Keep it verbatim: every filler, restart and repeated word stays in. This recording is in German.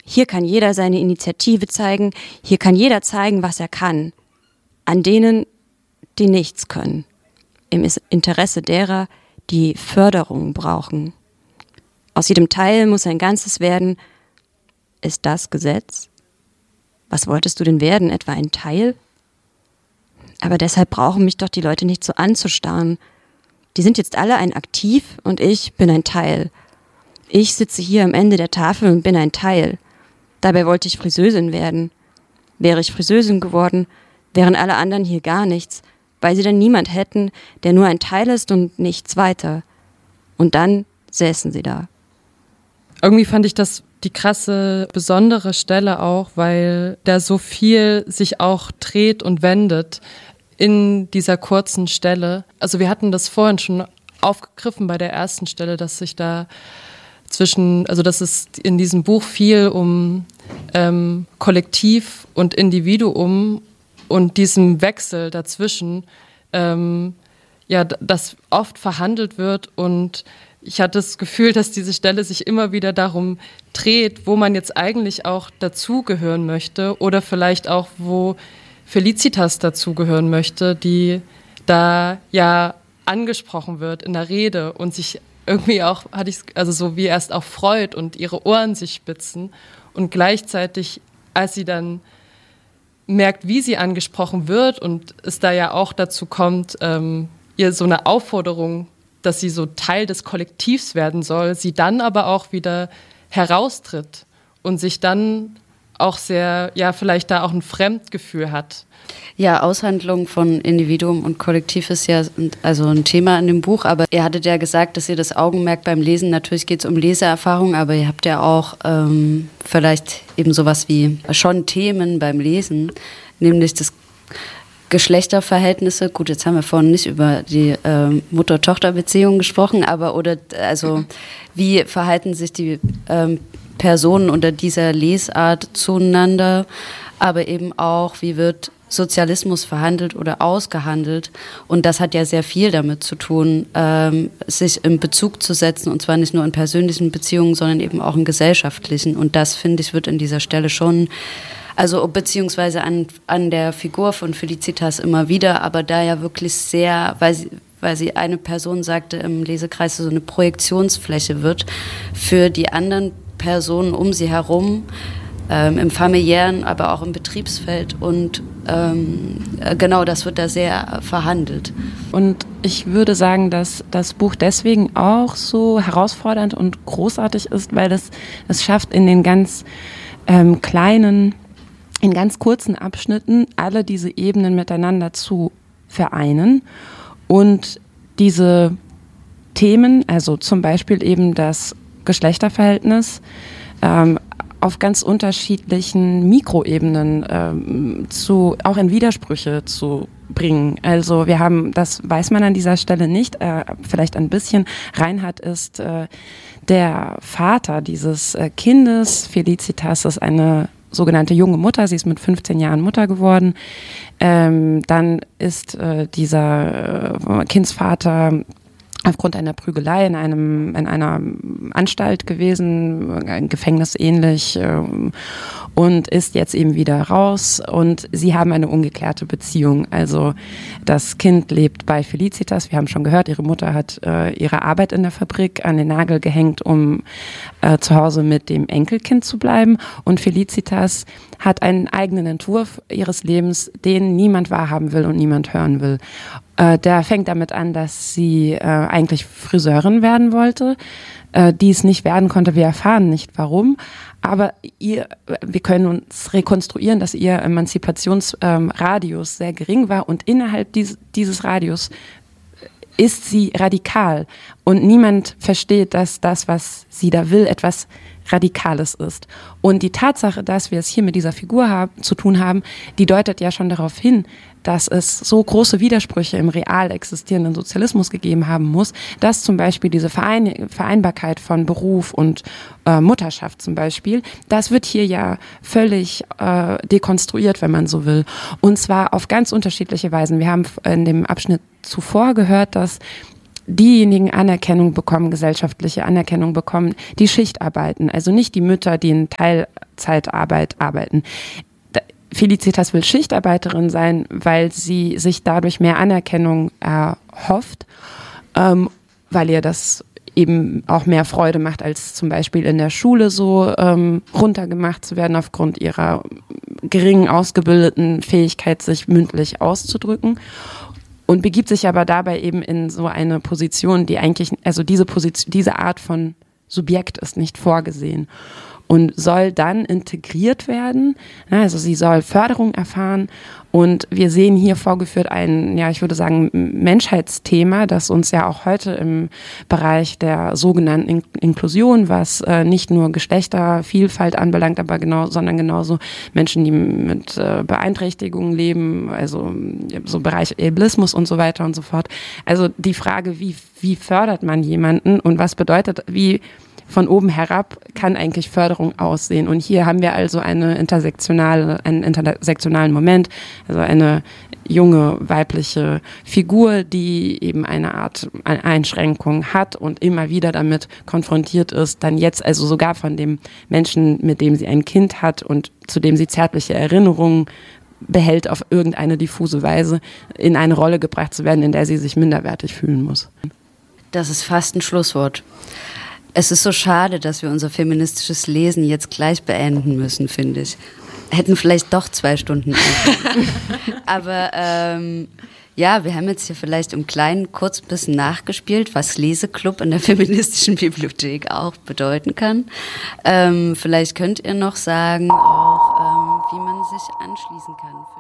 Hier kann jeder seine Initiative zeigen, hier kann jeder zeigen, was er kann. An denen, die nichts können. Im Interesse derer, die Förderung brauchen. Aus jedem Teil muss ein Ganzes werden. Ist das Gesetz? Was wolltest du denn werden? Etwa ein Teil? Aber deshalb brauchen mich doch die Leute nicht so anzustarren. Die sind jetzt alle ein Aktiv und ich bin ein Teil. Ich sitze hier am Ende der Tafel und bin ein Teil. Dabei wollte ich Friseusin werden. Wäre ich Friseusin geworden, wären alle anderen hier gar nichts, weil sie dann niemand hätten, der nur ein Teil ist und nichts weiter. Und dann säßen sie da. Irgendwie fand ich das die krasse, besondere Stelle auch, weil da so viel sich auch dreht und wendet in dieser kurzen Stelle. Also wir hatten das vorhin schon aufgegriffen bei der ersten Stelle, dass sich da zwischen, also dass es in diesem Buch viel um ähm, Kollektiv und Individuum und diesem Wechsel dazwischen, ähm, ja, das oft verhandelt wird. Und ich hatte das Gefühl, dass diese Stelle sich immer wieder darum dreht, wo man jetzt eigentlich auch dazugehören möchte oder vielleicht auch, wo Felicitas dazugehören möchte, die da ja angesprochen wird in der Rede und sich irgendwie auch, hatte ich, also so wie erst auch freut und ihre Ohren sich spitzen und gleichzeitig, als sie dann merkt, wie sie angesprochen wird und es da ja auch dazu kommt, ähm, ihr so eine Aufforderung, dass sie so Teil des Kollektivs werden soll, sie dann aber auch wieder heraustritt und sich dann auch sehr, ja, vielleicht da auch ein Fremdgefühl hat. Ja, Aushandlung von Individuum und Kollektiv ist ja also ein Thema in dem Buch, aber ihr hattet ja gesagt, dass ihr das Augenmerk beim Lesen, natürlich geht es um Leseerfahrung, aber ihr habt ja auch ähm, vielleicht eben sowas wie schon Themen beim Lesen, nämlich das Geschlechterverhältnisse. Gut, jetzt haben wir vorhin nicht über die ähm, Mutter-Tochter-Beziehung gesprochen, aber oder also wie verhalten sich die ähm, Personen unter dieser Lesart zueinander, aber eben auch, wie wird Sozialismus verhandelt oder ausgehandelt. Und das hat ja sehr viel damit zu tun, ähm, sich in Bezug zu setzen, und zwar nicht nur in persönlichen Beziehungen, sondern eben auch in gesellschaftlichen. Und das, finde ich, wird in dieser Stelle schon, also beziehungsweise an, an der Figur von Felicitas immer wieder, aber da ja wirklich sehr, weil sie, weil sie eine Person sagte im Lesekreis, so eine Projektionsfläche wird für die anderen Personen um sie herum, ähm, im familiären, aber auch im Betriebsfeld. Und ähm, genau, das wird da sehr verhandelt. Und ich würde sagen, dass das Buch deswegen auch so herausfordernd und großartig ist, weil es es schafft, in den ganz ähm, kleinen, in ganz kurzen Abschnitten alle diese Ebenen miteinander zu vereinen und diese Themen, also zum Beispiel eben das Geschlechterverhältnis, ähm, auf ganz unterschiedlichen Mikroebenen ähm, zu, auch in Widersprüche zu bringen. Also wir haben, das weiß man an dieser Stelle nicht, äh, vielleicht ein bisschen. Reinhard ist äh, der Vater dieses äh, Kindes. Felicitas ist eine sogenannte junge Mutter, sie ist mit fünfzehn Jahren Mutter geworden. Ähm, dann ist äh, dieser äh, Kindsvater aufgrund einer Prügelei in einem in einer Anstalt gewesen, ein Gefängnis ähnlich, äh, und ist jetzt eben wieder raus, und sie haben eine ungeklärte Beziehung. Also das Kind lebt bei Felicitas, wir haben schon gehört, ihre Mutter hat äh, ihre Arbeit in der Fabrik an den Nagel gehängt, um äh, zu Hause mit dem Enkelkind zu bleiben, und Felicitas hat einen eigenen Entwurf ihres Lebens, den niemand wahrhaben will und niemand hören will. Äh, der fängt damit an, dass sie äh, eigentlich Friseurin werden wollte, äh, die es nicht werden konnte. Wir erfahren nicht warum, aber ihr, wir können uns rekonstruieren, dass ihr Emanzipationsradius ähm, sehr gering war, und innerhalb dies, dieses Radius ist sie radikal, und niemand versteht, dass das, was sie da will, etwas Radikales ist. Und die Tatsache, dass wir es hier mit dieser Figur haben, zu tun haben, die deutet ja schon darauf hin, dass es so große Widersprüche im real existierenden Sozialismus gegeben haben muss, dass zum Beispiel diese Verein Vereinbarkeit von Beruf und äh, Mutterschaft zum Beispiel, das wird hier ja völlig äh, dekonstruiert, wenn man so will. Und zwar auf ganz unterschiedliche Weisen. Wir haben in dem Abschnitt zuvor gehört, dass diejenigen Anerkennung bekommen, gesellschaftliche Anerkennung bekommen, die Schicht arbeiten. Also nicht die Mütter, die in Teilzeitarbeit arbeiten. Felicitas will Schichtarbeiterin sein, weil sie sich dadurch mehr Anerkennung erhofft, ähm, weil ihr das eben auch mehr Freude macht, als zum Beispiel in der Schule so ähm, runtergemacht zu werden aufgrund ihrer geringen ausgebildeten Fähigkeit, sich mündlich auszudrücken. Und begibt sich aber dabei eben in so eine Position, die eigentlich, also diese Position, diese Art von Subjekt ist nicht vorgesehen. Und soll dann integriert werden. Also sie soll Förderung erfahren. Und wir sehen hier vorgeführt ein, ja, ich würde sagen, Menschheitsthema, das uns ja auch heute im Bereich der sogenannten In- Inklusion, was äh, nicht nur Geschlechtervielfalt anbelangt, aber genau, sondern genauso Menschen, die mit äh, Beeinträchtigungen leben, also so Bereich Ableismus und so weiter und so fort. Also die Frage, wie, wie fördert man jemanden und was bedeutet, wie von oben herab kann eigentlich Förderung aussehen. Und hier haben wir also eine intersektionale, einen intersektionalen Moment, also eine junge weibliche Figur, die eben eine Art Einschränkung hat und immer wieder damit konfrontiert ist, dann jetzt also sogar von dem Menschen, mit dem sie ein Kind hat und zu dem sie zärtliche Erinnerungen behält, auf irgendeine diffuse Weise in eine Rolle gebracht zu werden, in der sie sich minderwertig fühlen muss. Das ist fast ein Schlusswort. Es ist so schade, dass wir unser feministisches Lesen jetzt gleich beenden müssen, finde ich. Hätten vielleicht doch zwei Stunden. Aber ähm, ja, wir haben jetzt hier vielleicht im Kleinen kurz ein bisschen nachgespielt, was Leseclub in der feministischen Bibliothek auch bedeuten kann. Ähm, vielleicht könnt ihr noch sagen, auch, ähm, wie man sich anschließen kann.